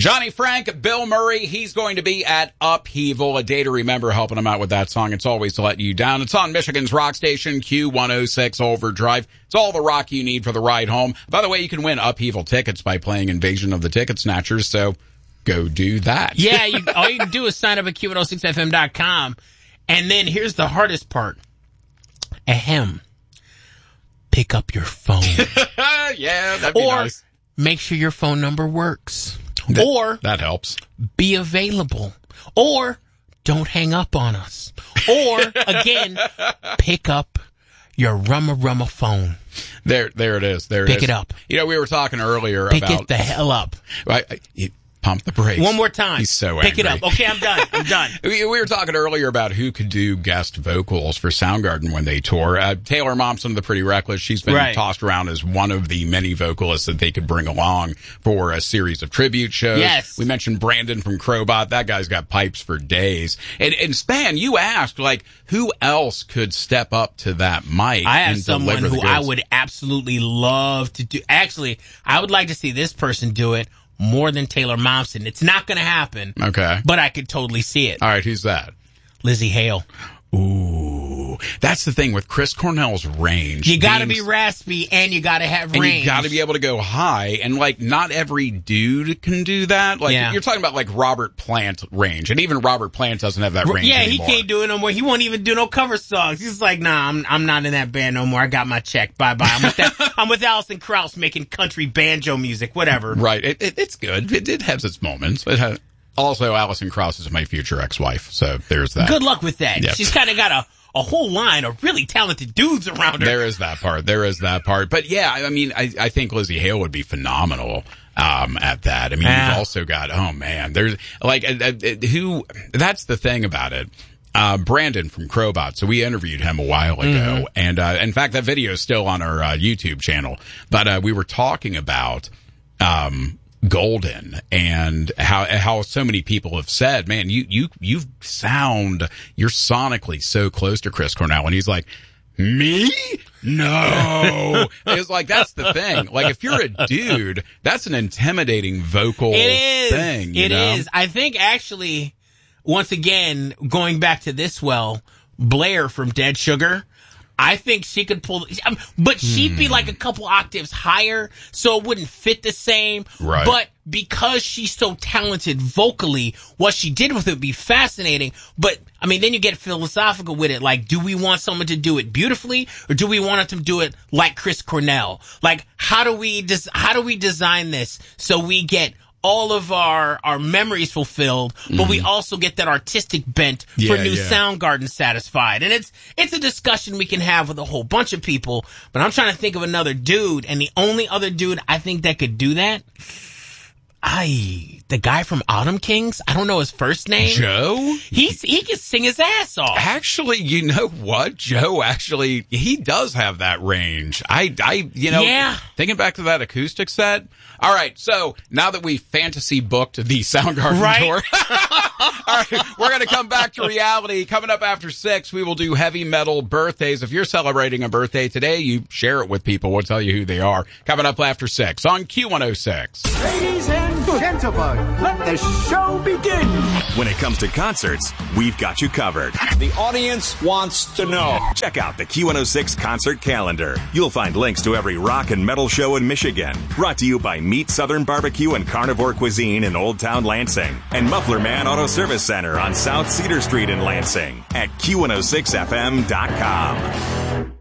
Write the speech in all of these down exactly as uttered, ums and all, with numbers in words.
Johnny Frank, Bill Murray, he's going to be at Upheaval, a day to remember, helping him out with that song. It's always to let you down. It's on Michigan's rock station, Q one oh six Overdrive. It's all the rock you need for the ride home. By the way, you can win Upheaval tickets by playing Invasion of the Ticket Snatchers, so go do that. Yeah, you, all you can do is sign up at Q one oh six F M dot com. And then here's the hardest part. Ahem. Pick up your phone. Yeah, that'd be or nice. Make sure your phone number works. That, or that helps. Be available. Or don't hang up on us. Or, again, pick up your rumma rumma phone. There there it is. There it Pick is. it up. You know, we were talking earlier Pick about... it the hell up. I, I, pump the brakes. One more time. He's so Pick angry. it up. Okay, I'm done. I'm done. we, we were talking earlier about who could do guest vocals for Soundgarden when they tour. Uh, Taylor Momsen of the Pretty Reckless, she's been Right. tossed around as one of the many vocalists that they could bring along for a series of tribute shows. Yes. We mentioned Brandon from Crowbot. That guy's got pipes for days. And, and Span, you asked, like, who else could step up to that mic? I have and someone deliver the who I goods? would absolutely love to do. Actually, I would like to see this person do it more than Taylor Momsen. It's not going to happen. Okay. But I could totally see it. All right, who's that? Lizzie Hale. Ooh, that's the thing with Chris Cornell's range. You got to Being- be raspy and you got to have And range. you got to be able to go high, and like not every dude can do that. Like Yeah. you're talking about like Robert Plant range, and even Robert Plant doesn't have that range Yeah, anymore. he can't do it no more. He won't even do no cover songs. He's like, nah, I'm I'm not in that band no more. I got my check. Bye bye. I'm with that. I'm with Alison Krauss making country banjo music. Whatever. Right? It, it, it's good. It, it has its moments. It has, also, Alison Krauss is my future ex-wife, so there's that. Good luck with that. Yep. She's kind of got a a whole line of really talented dudes around her. There is that part. There is that part. But yeah, I mean, I, I think Lizzie Hale would be phenomenal um, at that. I mean, Yeah. you've also got, oh man, there's like, uh, uh, who, that's the thing about it. Uh, Brandon from Crowbot. So we interviewed him a while ago. Mm-hmm. And, uh, in fact, that video is still on our uh, YouTube channel. But, uh, we were talking about, um, Golden and how how so many people have said, man, you you you sound you're sonically so close to Chris Cornell, and he's like, me? No. It's like that's the thing. Like if you're a dude, that's an intimidating vocal It is. thing. You It know? is. I think actually, once again, going back to this, well, Blair from Dead Sugar. I think she could pull, um, but she'd be like a couple octaves higher, so it wouldn't fit the same. Right. But because she's so talented vocally, what she did with it would be fascinating. But, I mean, then you get philosophical with it. Like, do we want someone to do it beautifully, or do we want them to do it like Chris Cornell? Like, how do we, des- how do we design this so we get all of our, our memories fulfilled, but we also get that artistic bent for Yeah, new yeah. Soundgarden satisfied. And it's, it's a discussion we can have with a whole bunch of people, but I'm trying to think of another dude, and the only other dude I think that could do that, I, the guy from Autumn Kings, I don't know his first name. Joe? He's, he can sing his ass off. Actually, you know what? Joe actually, he does have that range. I, I, you know, Yeah. thinking back to that acoustic set. All right. So now that we fantasy booked the Soundgarden Right. tour, all right, we're going to come back to reality. Coming up after six, we will do heavy metal birthdays. If you're celebrating a birthday today, you share it with people. We'll tell you who they are. Coming up after six on Q one oh six. Ladies and gentlemen, let the show begin. When it comes to concerts, we've got you covered. The audience wants to know. Check out the Q one oh six concert calendar. You'll find links to every rock and metal show in Michigan. Brought to you by Meat Southern Barbecue and Carnivore Cuisine in Old Town Lansing. And Muffler Man Auto Service Center on South Cedar Street in Lansing. At Q one oh six F M dot com.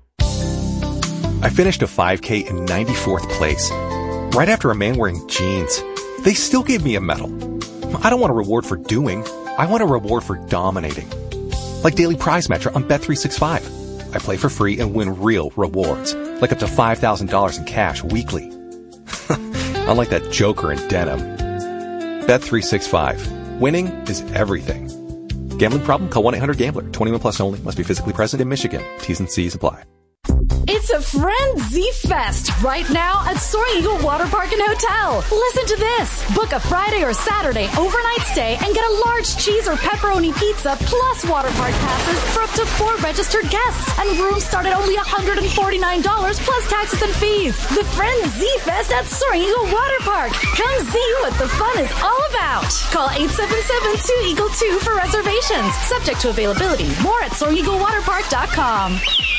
I finished a five K in ninety-fourth place. Right after a man wearing jeans. They still gave me a medal. I don't want a reward for doing. I want a reward for dominating. Like Daily Prize Matcher on Bet three sixty-five. I play for free and win real rewards, like up to five thousand dollars in cash weekly. Unlike that joker in denim. Bet three sixty-five. Winning is everything. Gambling problem? Call one eight hundred gambler. twenty-one plus only. Must be physically present in Michigan. T's and C's apply. It's a Frenzy Fest right now at Soaring Eagle Water Park and Hotel. Listen to this. Book a Friday or Saturday overnight stay and get a large cheese or pepperoni pizza plus water park passes for up to four registered guests. And rooms start at only one hundred forty-nine dollars plus taxes and fees. The Frenzy Fest at Soaring Eagle Water Park. Come see what the fun is all about. Call eight seven seven, two eagle two for reservations. Subject to availability. More at soaring eagle water park dot com.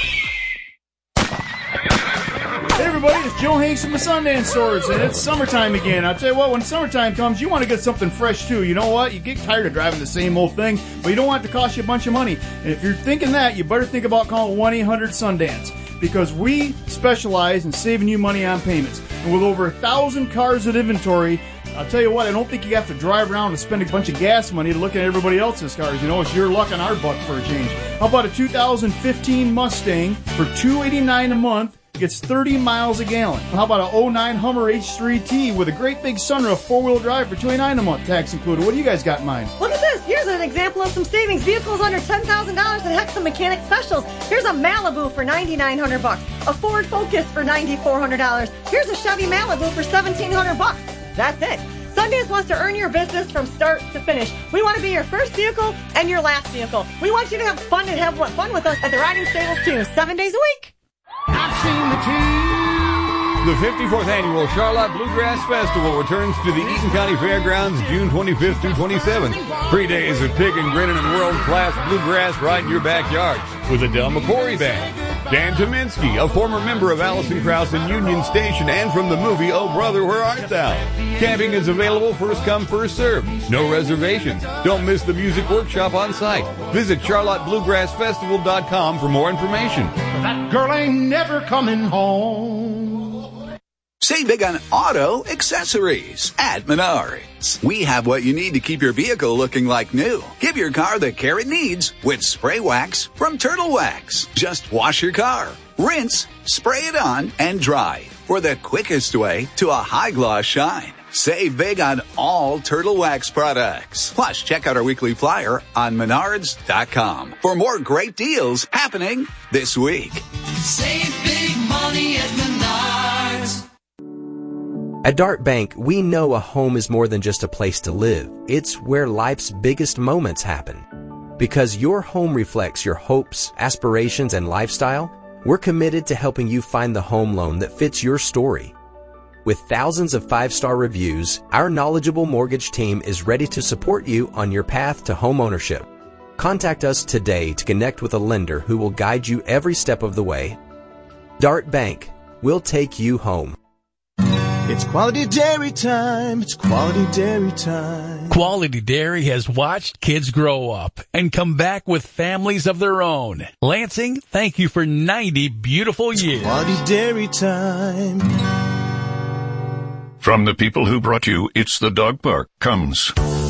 Hey everybody, it's Joe Hanks from the Sundance Stores, and it's summertime again. I'll tell you what, when summertime comes, you want to get something fresh too. You know what? You get tired of driving the same old thing, but you don't want it to cost you a bunch of money. And if you're thinking that, you better think about calling one eight hundred Sundance, because we specialize in saving you money on payments. And with over a thousand cars in inventory, I'll tell you what, I don't think you have to drive around and spend a bunch of gas money to look at everybody else's cars. You know, it's your luck on our buck for a change. How about a two thousand fifteen Mustang for two hundred eighty-nine dollars a month? Gets thirty miles a gallon. How about a oh nine Hummer H three T with a great big sunroof, four-wheel drive for two hundred eighty-nine dollars a month, tax included? What do you guys got in mind? Look at this. Here's an example of some savings. Vehicles under ten thousand dollars and Hexa Mechanic Specials. Here's a Malibu for ninety-nine hundred bucks. A Ford Focus for ninety-four hundred dollars. Here's a Chevy Malibu for seventeen hundred bucks. That's it. Sundance wants to earn your business from start to finish. We want to be your first vehicle and your last vehicle. We want you to have fun and have fun with us at the Riding Stables too, seven days a week. I've seen the team. The fifty-fourth Annual Charlotte Bluegrass Festival returns to the Eaton County Fairgrounds June twenty-fifth through twenty-seventh. Three days of picking, grinning, and world-class bluegrass right in your backyard with Adele McCory Band. Dan Tominski, a former member of Alison Krauss and Union Station and from the movie Oh Brother, Where Art Thou? Camping is available first come, first served. No reservations. Don't miss the music workshop on site. Visit charlotte bluegrass festival dot com for more information. That girl ain't never coming home. Save big on auto accessories at Menards. We have what you need to keep your vehicle looking like new. Give your car the care it needs with spray wax from Turtle Wax. Just wash your car, rinse, spray it on, and dry for the quickest way to a high gloss shine. Save big on all Turtle Wax products. Plus, check out our weekly flyer on menards dot com for more great deals happening this week. Save big money at Menards. At Dart Bank, we know a home is more than just a place to live. It's where life's biggest moments happen. Because your home reflects your hopes, aspirations, and lifestyle, we're committed to helping you find the home loan that fits your story. With thousands of five-star reviews, our knowledgeable mortgage team is ready to support you on your path to home ownership. Contact us today to connect with a lender who will guide you every step of the way. Dart Bank, we'll take you home. It's Quality Dairy time. It's Quality Dairy time. Quality Dairy has watched kids grow up and come back with families of their own. Lansing, thank you for ninety beautiful it's years. Quality Dairy time. From the people who brought you It's the Dog Park comes